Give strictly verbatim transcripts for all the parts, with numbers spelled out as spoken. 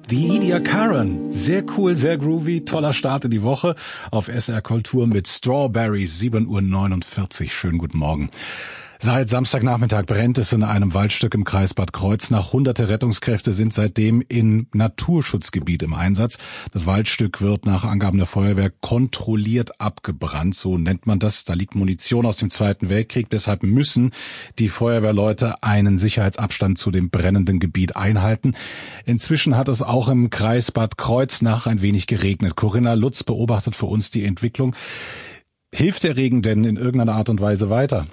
The Idia Karen. Sehr cool, sehr groovy, toller Start in die Woche auf S R Kultur mit Strawberries, sieben Uhr neunundvierzig. Schönen guten Morgen. Seit Samstagnachmittag brennt es in einem Waldstück im Kreis Bad Kreuznach. Hunderte Rettungskräfte sind seitdem im Naturschutzgebiet im Einsatz. Das Waldstück wird nach Angaben der Feuerwehr kontrolliert abgebrannt, so nennt man das. Da liegt Munition aus dem Zweiten Weltkrieg. Deshalb müssen die Feuerwehrleute einen Sicherheitsabstand zu dem brennenden Gebiet einhalten. Inzwischen hat es auch im Kreis Bad Kreuznach ein wenig geregnet. Corinna Lutz beobachtet für uns die Entwicklung. Hilft der Regen denn in irgendeiner Art und Weise weiter?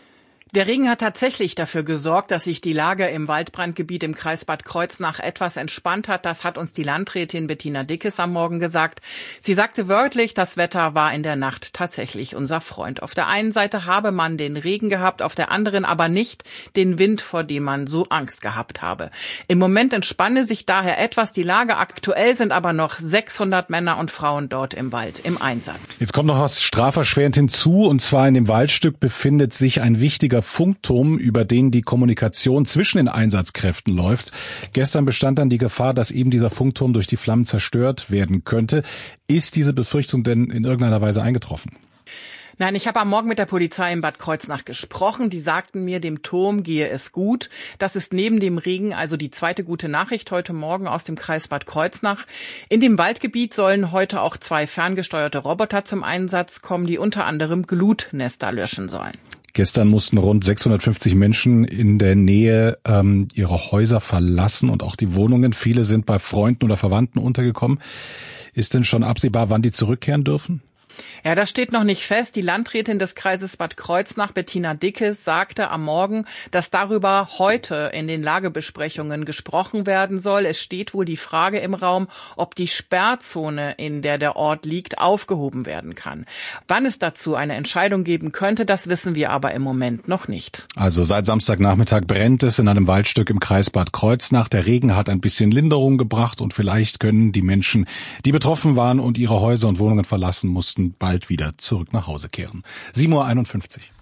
Der Regen hat tatsächlich dafür gesorgt, dass sich die Lage im Waldbrandgebiet im Kreis Bad Kreuznach etwas entspannt hat. Das hat uns die Landrätin Bettina Dickes am Morgen gesagt. Sie sagte wörtlich, das Wetter war in der Nacht tatsächlich unser Freund. Auf der einen Seite habe man den Regen gehabt, auf der anderen aber nicht den Wind, vor dem man so Angst gehabt habe. Im Moment entspanne sich daher etwas die Lage. Aktuell sind aber noch sechshundert Männer und Frauen dort im Wald im Einsatz. Jetzt kommt noch was strafverschwerend hinzu, und zwar in dem Waldstück befindet sich ein wichtiger Funkturm, über den die Kommunikation zwischen den Einsatzkräften läuft. Gestern bestand dann die Gefahr, dass eben dieser Funkturm durch die Flammen zerstört werden könnte. Ist diese Befürchtung denn in irgendeiner Weise eingetroffen? Nein, ich habe am Morgen mit der Polizei in Bad Kreuznach gesprochen. Die sagten mir, dem Turm gehe es gut. Das ist neben dem Regen also die zweite gute Nachricht heute Morgen aus dem Kreis Bad Kreuznach. In dem Waldgebiet sollen heute auch zwei ferngesteuerte Roboter zum Einsatz kommen, die unter anderem Glutnester löschen sollen. Gestern mussten rund sechshundertfünfzig Menschen in der Nähe ähm, ihre Häuser verlassen und auch die Wohnungen. Viele sind bei Freunden oder Verwandten untergekommen. Ist denn schon absehbar, wann die zurückkehren dürfen? Ja, das steht noch nicht fest. Die Landrätin des Kreises Bad Kreuznach, Bettina Dickes, sagte am Morgen, dass darüber heute in den Lagebesprechungen gesprochen werden soll. Es steht wohl die Frage im Raum, ob die Sperrzone, in der der Ort liegt, aufgehoben werden kann. Wann es dazu eine Entscheidung geben könnte, das wissen wir aber im Moment noch nicht. Also seit Samstagnachmittag brennt es in einem Waldstück im Kreis Bad Kreuznach. Der Regen hat ein bisschen Linderung gebracht und vielleicht können die Menschen, die betroffen waren und ihre Häuser und Wohnungen verlassen mussten, bald wieder zurück nach Hause kehren. sieben Uhr einundfünfzig.